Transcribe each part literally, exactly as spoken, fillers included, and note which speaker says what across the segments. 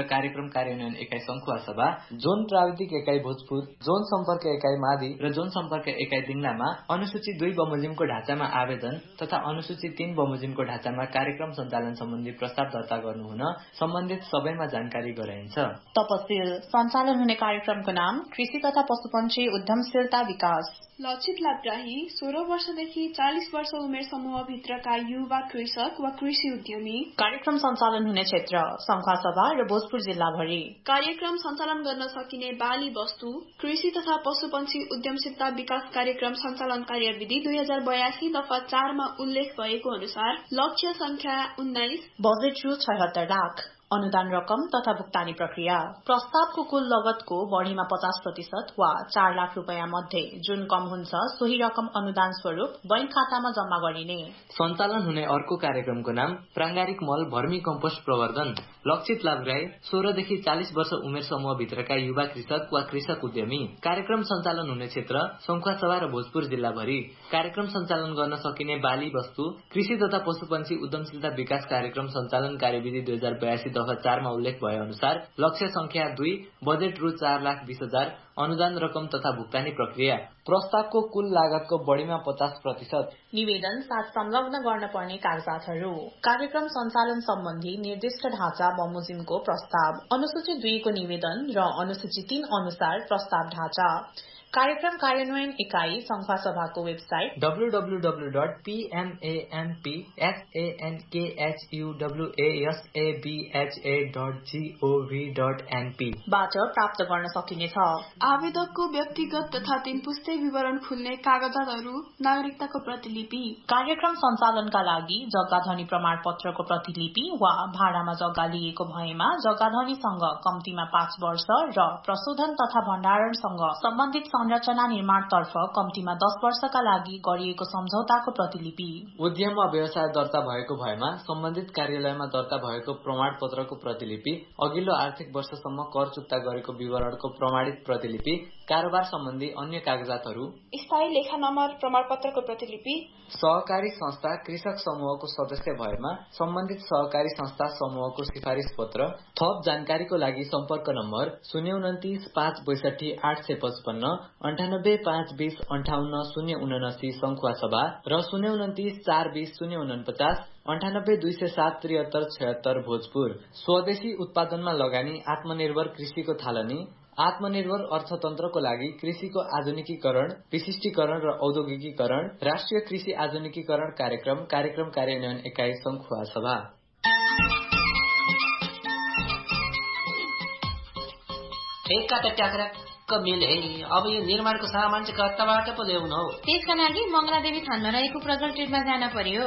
Speaker 1: कार्यक्रम कार्यान्वयन एकाइ सङ्खुवासभा, जोन प्राविधिक एकाइ भोजपुर, जोन सम्पर्क एकाइ मादी र जोन सम्पर्क एकाइ दिङलामा अनुसूची दुई बमोजिमको ढाँचामा आवेदन तथा अनुसूची तीन बमोजिमको ढाँचामा कार्यक्रम सञ्चालन सम्बन्धी प्रस्ताव दर्ता गर्नुहुन सम्बन्धित सबैमा जानकारी गराइन्छ।
Speaker 2: तपसिल सञ्चालन हुने कार्यक्रमको नाम कृषि तथा पशुपन्छी उद्यमशीलता विकास।
Speaker 3: लक्षित लाभग्राही सोह्र वर्षदेखि चालिस वर्ष उमेर समूहभित्रका युवा कृषक वा कृषि उद्यमी।
Speaker 2: कार्यक्रम सञ्चालन हुने क्षेत्र सङ्खुवासभा र भोजपुर जिल्लाभरि।
Speaker 3: कार्यक्रम सञ्चालन गर्न सकिने बाली वस्तु कृषि तथा पशुपन्छी उद्यमशीलता विकास कार्यक्रम सञ्चालन कार्यविधि दुई हजार बयासी दफा चारमा उल्लेख भएको अनुसार लक्ष्य संख्या उन्नाइस,
Speaker 2: बजेट रु छयत्तर लाख, अनुदान रकम तथा भुक्तानी प्रक्रिया। प्रस्तावको कुल लगतको बढ़ीमा पचास प्रतिशत वा चार लाख रूपियाँ मध्ये जुन कम हुन्छ सोही रकम अनुदान स्वरूप बैंक खातामा जम्मा गरिने।
Speaker 1: सञ्चालन हुने अर्को कार्यक्रमको नाम प्राङ्गारिक मल भर्मी कम्पोस्ट प्रवर्धन। लक्षित लाभग्राही सोह्रदेखि चालिस वर्ष उमेर समूहभित्रका युवा कृषक वा कृषक उद्यमी। कार्यक्रम सञ्चालन हुने क्षेत्र सङ्खुवासभा र भोजपुर जिल्लाभरि। कार्यक्रम सञ्चालन गर्न सकिने बाली वस्तु कृषि तथा पशुपन्छी उद्यमशीलता विकास कार्यक्रम सञ्चालन कार्यविधि दुई हजार बयासी दफा चारमा उल्लेख भए अनुसार लक्ष्य संख्या दुई, बजेट रु चार लाख बीस हजार, अनुदान रकम तथा भुक्तानी प्रक्रिया। प्रस्तावको कुल लागतको बढ़ीमा पचास प्रतिशत।
Speaker 2: निवेदन साथ संलग्न गर्न पर्ने कागजातहरू। कार्यक्रम सञ्चालन सम्बन्धी निर्दिष्ट ढाँचा बमोजिमको प्रस्ताव, अनुसूची दुईको निवेदन र अनुसूची तीन अनुसार प्रस्ताव ढाँचा। कार्यक्रम कार्यान्वयन इकाई सङ्खुवासभाको website
Speaker 1: W W W dot P M A M P S A N के H U W A S A B H A dot G oh V dot an P
Speaker 2: बाट प्राप्त गर्न सकिनेछ।
Speaker 3: आवेदकको व्यक्तिगत तथा तीन पुस्ते विवरण खुल्ने कागजातहरू, नागरिकताको प्रतिलिपि।
Speaker 2: कार्यक्रम सञ्चालनका लागि जग्गाधनी प्रमाण पत्रको प्रतिलिपि वा भाडामा जग्गा लिएको भएमा जग्गाधनीसँग कम्तीमा पाँच वर्ष र प्रशोधन तथा भण्डारणसँग सम्बन्धित संरचना निर्माणतर्फ कम्तीमा दस वर्षका लागि गरिएको सम्झौताको प्रतिलिपि।
Speaker 1: उद्यम वा व्यवसाय दर्ता भएको भएमा सम्बन्धित कार्यालयमा दर्ता भएको प्रमाण पत्रको प्रतिलिपि, अघिल्लो आर्थिक वर्षसम्म कर चुक्ता गरेको विवरणको प्रमाणित प्रतिलिपि, कारोबार सम्बन्धी अन्य कागजातहरू,
Speaker 3: स्थायी लेखा नम्बर प्रमाण पत्रको प्रतिलिपि।
Speaker 1: सहकारी संस्था कृषक समूहको सदस्य भएमा सम्बन्धित सहकारी संस्था समूहको सिफारिस पत्र। थप जानकारीको लागि सम्पर्क नम्बर शून्य उन्तिस पाँच बैसठी आठ सय पचपन्न, अन्ठानब्बे पाँच बीस अन्ठाउन्न शून्य उनासी सङ्खुवासभा र शून्य उन्तिस चार बीस शून्य उनपचास अन्ठानब्बे दुई सय सात त्रिहत्तर छयत्तर भोजपुर। स्वदेशी उत्पादनमा लगानी आत्मनिर्भर कृषिको थालनी। आत्मनिर्भर अर्थतन्त्रको लागि कृषिको आधुनिकीकरण, विशिष्टीकरण र औद्योगिकीकरण, राष्ट्रिय कृषि आधुनिकीकरण कार्यक्रम कार्यक्रम कार्यान्वयन एकाइ सङ्खुवासभा।
Speaker 4: ठेक्का त ट्याक्राक्क मिले। अब यो निर्माणको सामान चाहिँ कताबाट पो ल्याउनु हौ?
Speaker 5: त्यसका लागि मंगलादेवी थानमा रहेको प्रजल ट्रेडमा जान पर्यो।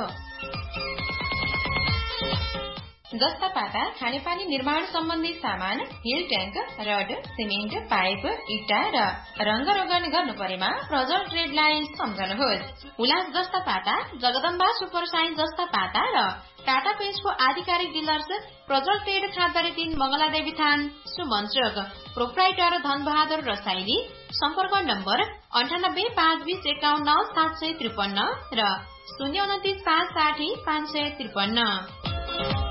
Speaker 5: जस्ता पाता खानेपानी निर्माण सम्बन्धी सामान, hill tank, rod, cement, pipe, इट्टा र रंग रोगन गर्नु परेमा प्रजल ट्रेडलाई सम्झनुहोस्। उलास जस्ता पाता, जगदम्बा सुपर साइन्स जस्ता पाता र टाटा पेन्टको आधिकारिक डिलर्स प्रजल ट्रेड खाँदरे तीन मंगलादेवी थान सुमन्चोक। प्रोप्राइटर धनबहादुर रसाइली। सम्पर्क नम्बर अन्ठानब्बे पाँच बीस एकाउन्न सात सय त्रिपन्न र शून्य उन्तिस पाँच साठी पाँच सय त्रिपन्न।